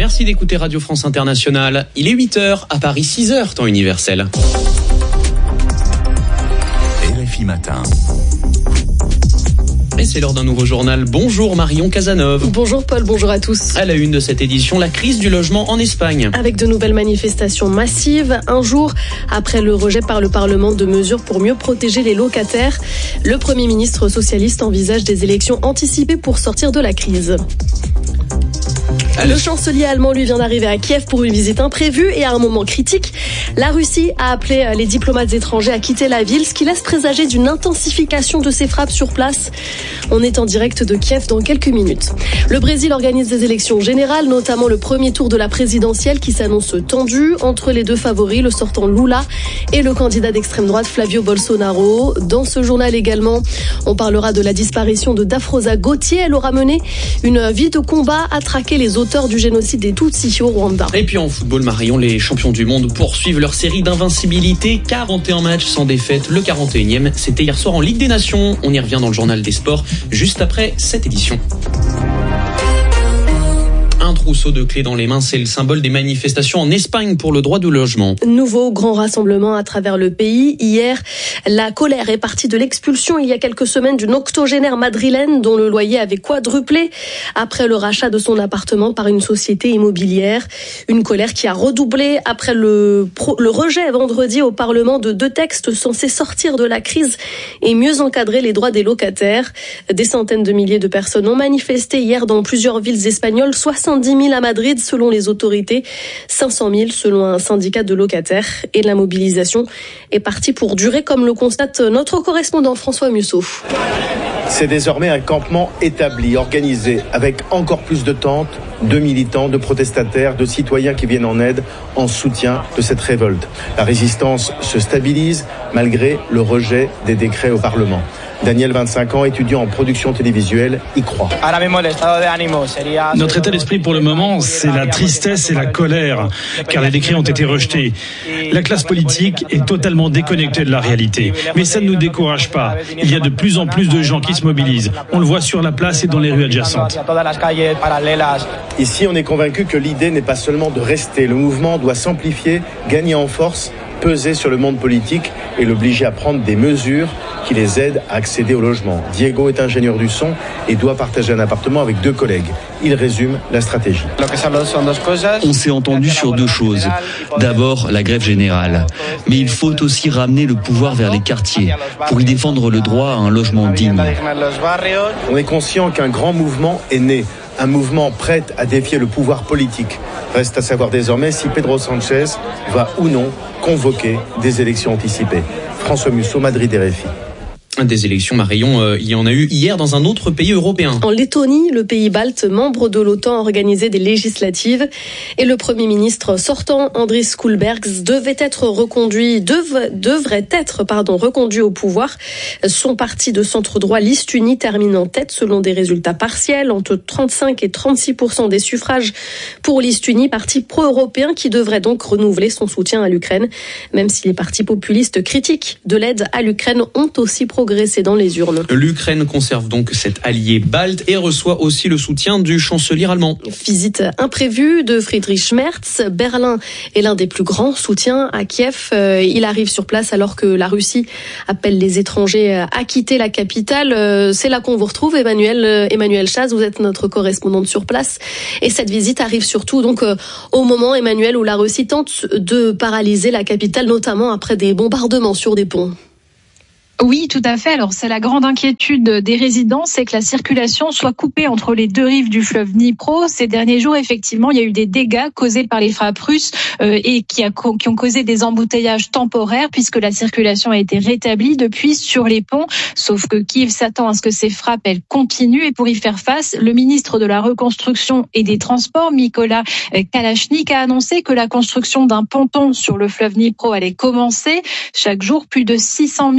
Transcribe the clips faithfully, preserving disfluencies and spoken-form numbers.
Merci d'écouter Radio France Internationale. Il est huit heures, à Paris six heures, temps universel. R F I Matin. Et c'est l'heure d'un nouveau journal. Bonjour Marion Casanov. Bonjour Paul, bonjour à tous. À la une de cette édition, la crise du logement en Espagne. Avec de nouvelles manifestations massives, un jour après le rejet par le Parlement de mesures pour mieux protéger les locataires, le Premier ministre socialiste envisage des élections anticipées pour sortir de la crise. Le chancelier allemand, lui, vient d'arriver à Kiev pour une visite imprévue et à un moment critique. La Russie a appelé les diplomates étrangers à quitter la ville, ce qui laisse présager d'une intensification de ses frappes sur place. On est en direct de Kiev dans quelques minutes. Le Brésil organise des élections générales, notamment le premier tour de la présidentielle qui s'annonce tendu entre les deux favoris, le sortant Lula et le candidat d'extrême droite Flavio Bolsonaro. Dans ce journal également, on parlera de la disparition de Dafrosa Gauthier. Elle aura mené une vie de combat à traquer les auteurs du génocide des Tutsis au Rwanda. Et puis en football, Marion, les champions du monde poursuivent leur série d'invincibilité. quarante et un matchs sans défaite. Le quarante et unième, c'était hier soir en Ligue des Nations. On y revient dans le journal des sports, juste après cette édition. Un trousseau de clés dans les mains, c'est le symbole des manifestations en Espagne pour le droit du logement. Nouveau grand rassemblement à travers le pays. Hier, la colère est partie de l'expulsion il y a quelques semaines d'une octogénaire madrilène dont le loyer avait quadruplé après le rachat de son appartement par une société immobilière. Une colère qui a redoublé après le, pro, le rejet vendredi au Parlement de deux textes censés sortir de la crise et mieux encadrer les droits des locataires. Des centaines de milliers de personnes ont manifesté hier dans plusieurs villes espagnoles, soixante-dix mille à Madrid selon les autorités, cinq cent mille selon un syndicat de locataires. Et la mobilisation est partie pour durer, comme le constate notre correspondant François Musso. C'est désormais un campement établi, organisé, avec encore plus de tentes, de militants, de protestataires, de citoyens qui viennent en aide, en soutien de cette révolte. La résistance se stabilise malgré le rejet des décrets au Parlement. Daniel, vingt-cinq ans, étudiant en production télévisuelle, y croit. Notre état d'esprit pour le moment, c'est la tristesse et la colère, car les décrets ont été rejetés. La classe politique est totalement déconnectée de la réalité. Mais ça ne nous décourage pas. Il y a de plus en plus de gens qui se mobilisent. On le voit sur la place et dans les rues adjacentes. Ici, on est convaincu que l'idée n'est pas seulement de rester. Le mouvement doit s'amplifier, gagner en force, peser sur le monde politique et l'obliger à prendre des mesures qui les aident à accéder au logement. Diego est ingénieur du son et doit partager un appartement avec deux collègues. Il résume la stratégie. On s'est entendu sur deux choses. D'abord, la grève générale. Mais il faut aussi ramener le pouvoir vers les quartiers pour y défendre le droit à un logement digne. On est conscient qu'un grand mouvement est né. Un mouvement prêt à défier le pouvoir politique. Reste à savoir désormais si Pedro Sánchez va ou non convoquer des élections anticipées. François Musso, Madrid, R F I. Des élections, Marion, euh, il y en a eu hier dans un autre pays européen. En Lettonie, le pays balte, membre de l'OTAN, a organisé des législatives et le Premier ministre sortant, Andris Kulbergs, devait être reconduit, dev, devrait être pardon, reconduit au pouvoir. Son parti de centre-droit, Liste Unie, termine en tête selon des résultats partiels, entre trente-cinq et trente-six pour cent des suffrages pour Liste Unie, parti pro-européen qui devrait donc renouveler son soutien à l'Ukraine, même si les partis populistes critiques de l'aide à l'Ukraine ont aussi progressé dans les urnes. L'Ukraine conserve donc cet allié balte et reçoit aussi le soutien du chancelier allemand. Visite imprévue de Friedrich Merz. Berlin est l'un des plus grands soutiens à Kiev. Il arrive sur place alors que la Russie appelle les étrangers à quitter la capitale. C'est là qu'on vous retrouve, Emmanuel, Emmanuel Chaz. Vous êtes notre correspondante sur place. Et cette visite arrive surtout donc au moment, Emmanuel, où la Russie tente de paralyser la capitale, notamment après des bombardements sur des ponts. Oui, tout à fait. Alors, c'est la grande inquiétude des résidents, c'est que la circulation soit coupée entre les deux rives du fleuve Dnipro. Ces derniers jours, effectivement, il y a eu des dégâts causés par les frappes russes euh, et qui, a, qui ont causé des embouteillages temporaires puisque la circulation a été rétablie depuis sur les ponts. Sauf que Kiev s'attend à ce que ces frappes, elles continuent. Et pour y faire face, le ministre de la Reconstruction et des Transports, Mykola Kalashnik, a annoncé que la construction d'un ponton sur le fleuve Dnipro allait commencer. Chaque jour, plus de six cent mille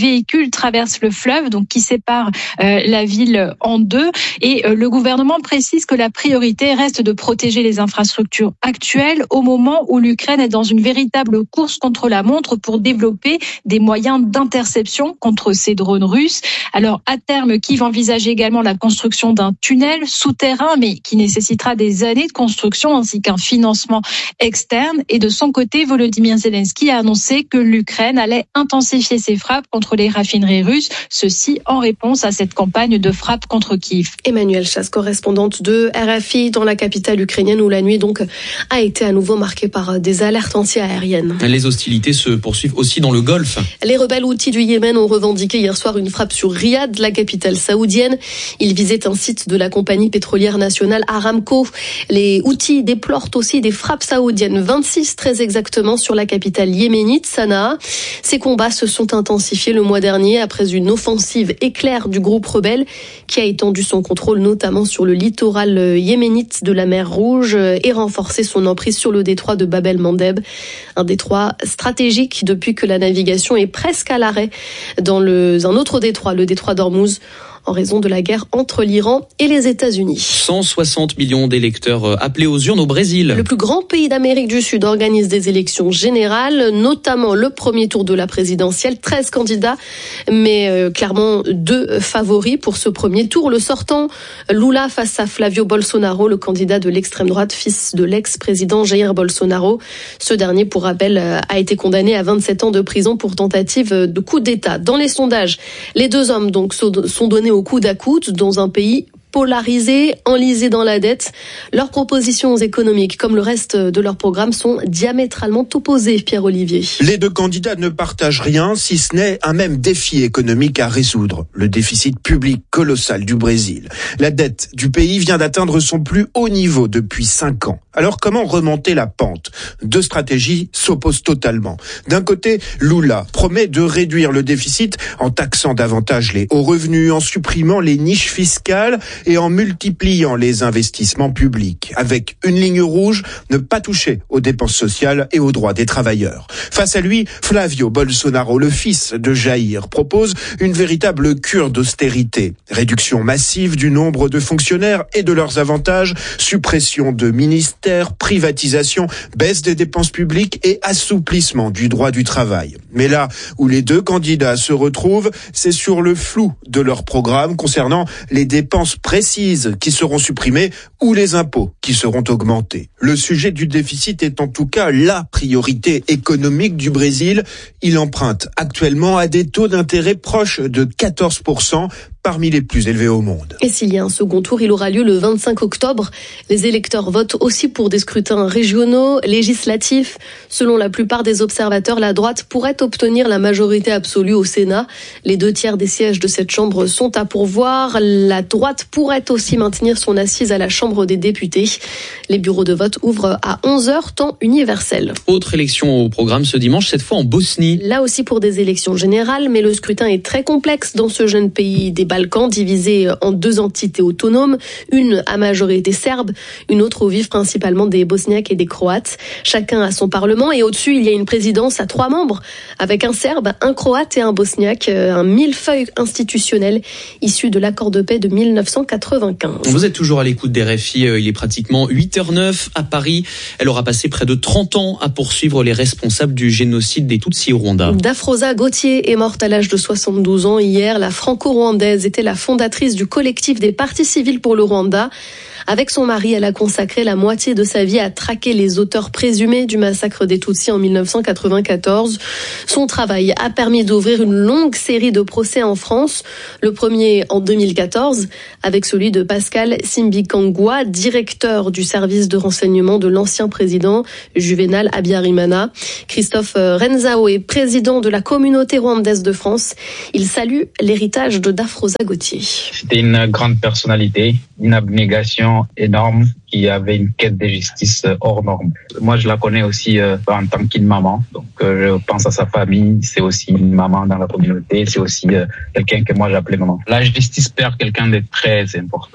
véhicules traversent le fleuve, donc qui sépare euh, la ville en deux. Et euh, le gouvernement précise que la priorité reste de protéger les infrastructures actuelles au moment où l'Ukraine est dans une véritable course contre la montre pour développer des moyens d'interception contre ces drones russes. Alors à terme, Kiev envisage également la construction d'un tunnel souterrain, mais qui nécessitera des années de construction ainsi qu'un financement externe. Et de son côté, Volodymyr Zelensky a annoncé que l'Ukraine allait intensifier ses frappes contre les raffineries russes, ceci en réponse à cette campagne de frappe contre Kiev. Emmanuelle Chasse, correspondante de R F I dans la capitale ukrainienne où la nuit donc a été à nouveau marquée par des alertes anti-aériennes. Les hostilités se poursuivent aussi dans le Golfe. Les rebelles houthis du Yémen ont revendiqué hier soir une frappe sur Riyad, la capitale saoudienne. Ils visaient un site de la compagnie pétrolière nationale Aramco. Les houthis déplorent aussi des frappes saoudiennes, vingt-six très exactement, sur la capitale yéménite, Sanaa. Ces combats se sont intensifiés le mois dernier après une offensive éclair du groupe rebelle qui a étendu son contrôle notamment sur le littoral yéménite de la mer Rouge et renforcé son emprise sur le détroit de Bab el-Mandeb, un détroit stratégique depuis que la navigation est presque à l'arrêt dans le, un autre détroit, le détroit d'Ormuz, en raison de la guerre entre l'Iran et les États-Unis. cent soixante millions d'électeurs appelés aux urnes au Brésil. Le plus grand pays d'Amérique du Sud organise des élections générales, notamment le premier tour de la présidentielle. treize candidats, mais euh, clairement deux favoris pour ce premier tour. Le sortant, Lula face à Flavio Bolsonaro, le candidat de l'extrême droite, fils de l'ex-président Jair Bolsonaro. Ce dernier, pour rappel, a été condamné à vingt-sept ans de prison pour tentative de coup d'État. Dans les sondages, les deux hommes donc sont donnés au coude à coude dans un pays polarisés, enlisés dans la dette. Leurs propositions économiques, comme le reste de leur programme, sont diamétralement opposées, Pierre-Olivier. Les deux candidats ne partagent rien, si ce n'est un même défi économique à résoudre, le déficit public colossal du Brésil. La dette du pays vient d'atteindre son plus haut niveau depuis cinq ans. Alors comment remonter la pente ? Deux stratégies s'opposent totalement. D'un côté, Lula promet de réduire le déficit en taxant davantage les hauts revenus, en supprimant les niches fiscales et en multipliant les investissements publics, avec une ligne rouge, ne pas toucher aux dépenses sociales et aux droits des travailleurs. Face à lui, Flavio Bolsonaro, le fils de Jair, propose une véritable cure d'austérité. Réduction massive du nombre de fonctionnaires et de leurs avantages, suppression de ministères, privatisation, baisse des dépenses publiques et assouplissement du droit du travail. Mais là où les deux candidats se retrouvent, c'est sur le flou de leur programme concernant les dépenses précises qui seront supprimées ou les impôts qui seront augmentés. Le sujet du déficit est en tout cas la priorité économique du Brésil. Il emprunte actuellement à des taux d'intérêt proches de quatorze pour cent, parmi les plus élevés au monde. Et s'il y a un second tour, il aura lieu le vingt-cinq octobre. Les électeurs votent aussi pour des scrutins régionaux, législatifs. Selon la plupart des observateurs, la droite pourrait obtenir la majorité absolue au Sénat. Les deux tiers des sièges de cette chambre sont à pourvoir. La droite pourrait aussi maintenir son assise à la Chambre des députés. Les bureaux de vote ouvrent à onze heures, temps universel. Autre élection au programme ce dimanche, cette fois en Bosnie. Là aussi pour des élections générales, mais le scrutin est très complexe dans ce jeune pays des Balkans, divisé en deux entités autonomes, une à majorité serbe, une autre où vivent principalement des Bosniaques et des Croates. Chacun a son parlement et au-dessus, il y a une présidence à trois membres, avec un Serbe, un Croate et un Bosniaque, un millefeuille institutionnel issu de l'accord de paix de mille neuf cent quatre-vingt-quinze. Vous êtes toujours à l'écoute des R F I, il est pratiquement huit heures neuf à Paris. Elle aura passé près de trente ans à poursuivre les responsables du génocide des Tutsis au Rwanda. Dafrosa Gauthier est morte à l'âge de soixante-douze ans hier. La franco-rwandaise était la fondatrice du collectif des partis civils pour le Rwanda. Avec son mari, elle a consacré la moitié de sa vie à traquer les auteurs présumés du massacre des Tutsis en mille neuf cent quatre-vingt-quatorze. Son travail a permis d'ouvrir une longue série de procès en France. Le premier en deux mille quatorze, avec celui de Pascal Simbikangwa, directeur du service de renseignement de l'ancien président Juvenal Habyarimana. Christophe Renzao est président de la communauté rwandaise de France. Il salue l'héritage de Dafrosa Gauthier. C'était une grande personnalité, une abnégation énorme, qui avait une quête de justice hors norme. Moi, je la connais aussi euh, en tant qu'une maman. Donc, euh, je pense à sa famille. C'est aussi une maman dans la communauté. C'est aussi euh, quelqu'un que moi j'appelais maman. La justice perd quelqu'un de très important.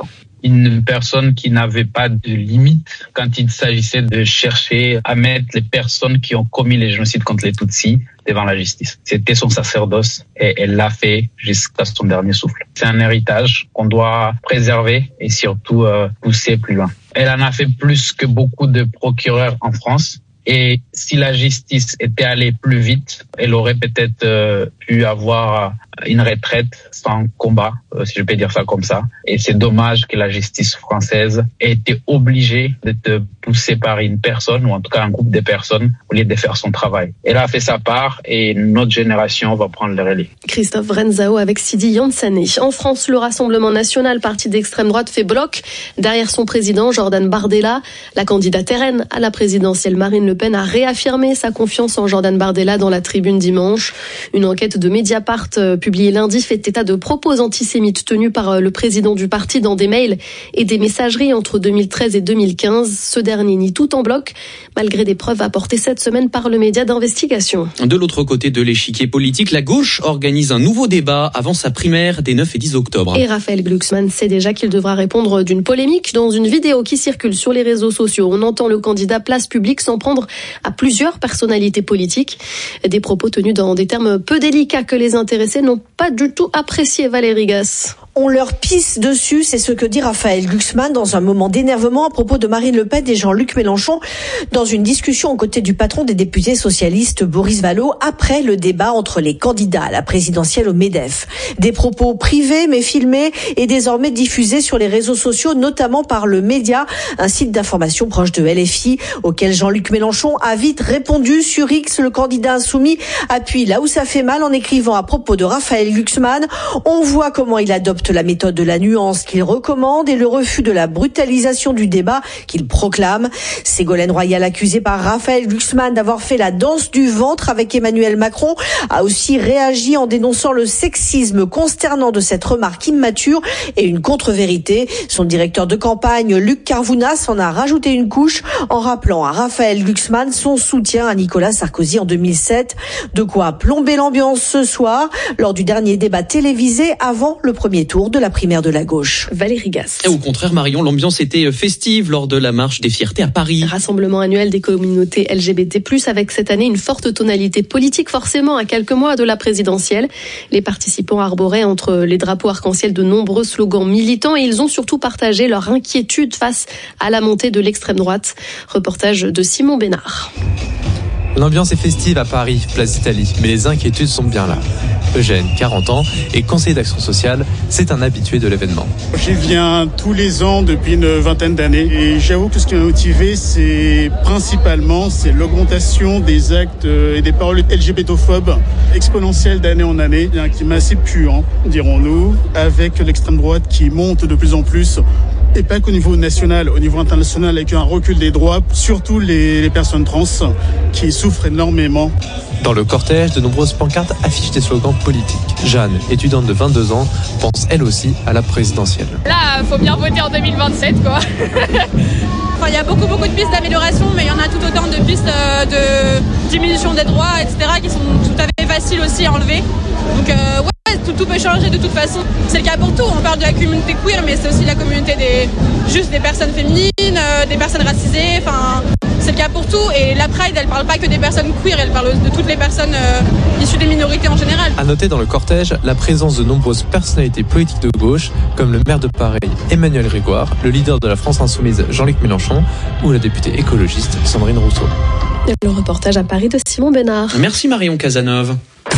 une personne qui n'avait pas de limite quand il s'agissait de chercher à mettre les personnes qui ont commis les génocides contre les Tutsis devant la justice. C'était son sacerdoce et elle l'a fait jusqu'à son dernier souffle. C'est un héritage qu'on doit préserver et surtout euh, pousser plus loin. Elle en a fait plus que beaucoup de procureurs en France. Et si la justice était allée plus vite, elle aurait peut-être euh, pu avoir une retraite sans combat, euh, si je peux dire ça comme ça. Et c'est dommage que la justice française ait été obligée d'être poussée par une personne, ou en tout cas un groupe de personnes, au lieu de faire son travail. Elle a fait sa part et notre génération va prendre le relais. Christophe Vrenzao avec Sidi Yansane. En France, le Rassemblement national, parti d'extrême droite, fait bloc derrière son président Jordan Bardella. La candidate R N à la présidentielle Marine Le Pen a réaffirmé sa confiance en Jordan Bardella dans la tribune dimanche. Une enquête de Mediapart publiée lundi fait état de propos antisémites tenus par le président du parti dans des mails et des messageries entre deux mille treize et deux mille quinze. Ce dernier nie tout en bloc, malgré des preuves apportées cette semaine par le média d'investigation. De l'autre côté de l'échiquier politique, la gauche organise un nouveau débat avant sa primaire des neuf et dix octobre. Et Raphaël Glucksmann sait déjà qu'il devra répondre d'une polémique. Dans une vidéo qui circule sur les réseaux sociaux, on entend le candidat Place Publique s'en prendre à plusieurs personnalités politiques. Des propos tenus dans des termes peu délicats que les intéressés n'ont pas du tout apprécié. Valérie Gasse. On leur pisse dessus, c'est ce que dit Raphaël Glucksmann dans un moment d'énervement à propos de Marine Le Pen et Jean-Luc Mélenchon dans une discussion aux côtés du patron des députés socialistes Boris Vallaud après le débat entre les candidats à la présidentielle au MEDEF. Des propos privés mais filmés et désormais diffusés sur les réseaux sociaux, notamment par le Média, un site d'information proche de L F I auquel Jean-Luc Mélenchon a vite répondu sur X. Le candidat insoumis appuie là où ça fait mal en écrivant à propos de Raphaël Glucksmann. On voit comment il adopte la méthode de la nuance qu'il recommande et le refus de la brutalisation du débat qu'il proclame. Ségolène Royal, accusée par Raphaël Glucksmann d'avoir fait la danse du ventre avec Emmanuel Macron, a aussi réagi en dénonçant le sexisme consternant de cette remarque immature et une contre-vérité. Son directeur de campagne, Luc Carvounas, en a rajouté une couche en rappelant à Raphaël Glucksmann son soutien à Nicolas Sarkozy en deux mille sept. De quoi plomber l'ambiance ce soir lors du dernier débat télévisé avant le premier tour de la primaire de la gauche. Valérie Gasse. Et au contraire, Marion, l'ambiance était festive lors de la marche des fiertés à Paris. Rassemblement annuel des communautés L G B T plus, avec cette année une forte tonalité politique, forcément à quelques mois de la présidentielle. Les participants arboraient entre les drapeaux arc-en-ciel de nombreux slogans militants et ils ont surtout partagé leur inquiétude face à la montée de l'extrême droite. Reportage de Simon Bénard. L'ambiance est festive à Paris, place d'Italie, mais les inquiétudes sont bien là. Eugène, quarante ans, est conseiller d'action sociale, c'est un habitué de l'événement. J'y viens tous les ans depuis une vingtaine d'années et j'avoue que ce qui m'a motivé, c'est principalement c'est l'augmentation des actes et des paroles L G B T phobes exponentielles d'année en année, un climat assez puant, dirons-nous, avec l'extrême droite qui monte de plus en plus. Et pas qu'au niveau national, au niveau international, avec un recul des droits, surtout les, les personnes trans qui souffrent énormément. Dans le cortège, de nombreuses pancartes affichent des slogans politiques. Jeanne, étudiante de vingt-deux ans, pense elle aussi à la présidentielle. Là, faut bien voter en deux mille vingt-sept, quoi. Enfin, il y a beaucoup, beaucoup de pistes d'amélioration, mais il y en a tout autant de pistes euh, de diminution des droits, et cetera, qui sont tout à fait faciles aussi à enlever. Donc, euh, ouais. Tout, tout peut changer de toute façon. C'est le cas pour tout. On parle de la communauté queer, mais c'est aussi la communauté des juste des personnes féminines, euh, des personnes racisées. Enfin, c'est le cas pour tout. Et la Pride, elle parle pas que des personnes queer, elle parle de toutes les personnes euh, issues des minorités en général. À noter dans le cortège la présence de nombreuses personnalités politiques de gauche, comme le maire de Paris, Emmanuel Grégoire, le leader de la France Insoumise, Jean-Luc Mélenchon, ou la députée écologiste, Sandrine Rousseau. Le reportage à Paris de Simon Bénard. Merci Marion Casanova.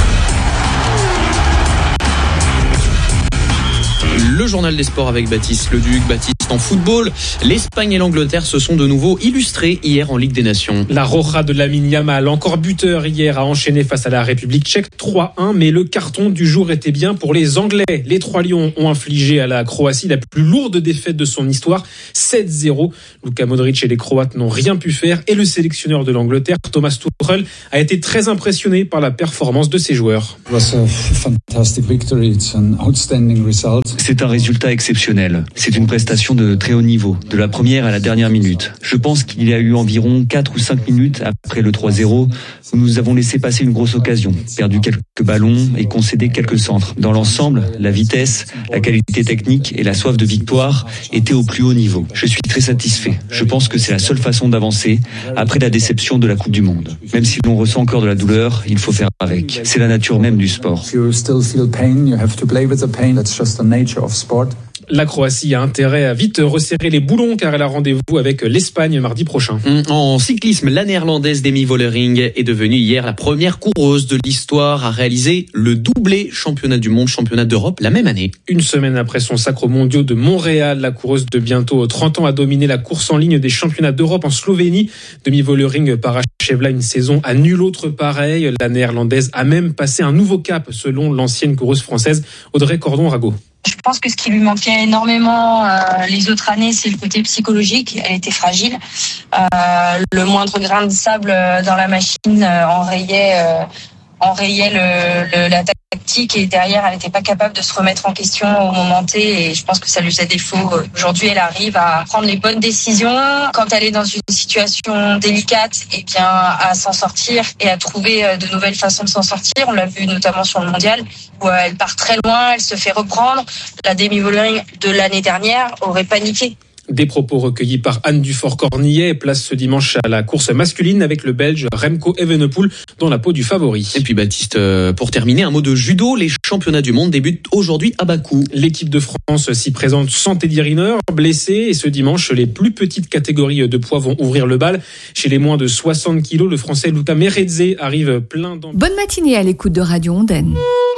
Le journal des sports avec Baptiste Leduc. Baptiste, en football, l'Espagne et l'Angleterre se sont de nouveau illustrés hier en Ligue des Nations. La Roja de Lamine Yamal, encore buteur hier, a enchaîné face à la République tchèque trois un, mais le carton du jour était bien pour les Anglais. Les Trois Lions ont infligé à la Croatie la plus lourde défaite de son histoire, sept zéro. Luka Modric et les Croates n'ont rien pu faire et le sélectionneur de l'Angleterre, Thomas Tuchel, a été très impressionné par la performance de ses joueurs. C'est un résultat exceptionnel. C'est une prestation de très haut niveau, de la première à la dernière minute. Je pense qu'il y a eu environ quatre ou cinq minutes après le trois zéro où nous avons laissé passer une grosse occasion, perdu quelques ballons et concédé quelques centres. Dans l'ensemble, la vitesse, la qualité technique et la soif de victoire étaient au plus haut niveau. Je suis très satisfait. Je pense que c'est la seule façon d'avancer après la déception de la Coupe du Monde. Même si l'on ressent encore de la douleur, il faut faire avec. C'est la nature même du sport. La Croatie a intérêt à vite resserrer les boulons car elle a rendez-vous avec l'Espagne mardi prochain. En cyclisme, la néerlandaise Demi Vollering est devenue hier la première coureuse de l'histoire à réaliser le doublé championnat du monde, championnat d'Europe la même année. Une semaine après son sacre mondiaux de Montréal, la coureuse de bientôt trente ans a dominé la course en ligne des championnats d'Europe en Slovénie. Demi Vollering parachève là une saison à nul autre pareil. La néerlandaise a même passé un nouveau cap selon l'ancienne coureuse française Audrey Cordon-Rago. Je pense que ce qui lui manquait énormément euh, les autres années, c'est le côté psychologique. Elle était fragile. Euh, le moindre grain de sable dans la machine euh, enrayait, euh, enrayait le, le, la tactique et derrière, elle n'était pas capable de se remettre en question au moment T et je pense que ça lui faisait défaut. Aujourd'hui, elle arrive à prendre les bonnes décisions. Quand elle est dans une situation délicate, eh bien, à s'en sortir et à trouver de nouvelles façons de s'en sortir. On l'a vu notamment sur le mondial où elle part très loin, elle se fait reprendre. La Demi Vollering de l'année dernière aurait paniqué. Des propos recueillis par Anne Dufort-Cornillet, place ce dimanche à la course masculine avec le Belge Remco Evenepoel dans la peau du favori. Et puis Baptiste, pour terminer, un mot de judo. Les championnats du monde débutent aujourd'hui à Bakou. L'équipe de France s'y présente sans Teddy Riner, blessé. Et ce dimanche, les plus petites catégories de poids vont ouvrir le bal. Chez les moins de soixante kilos, le Français Luca Meredze arrive plein d'ambition. Bonne matinée à l'écoute de Radio Ondaine.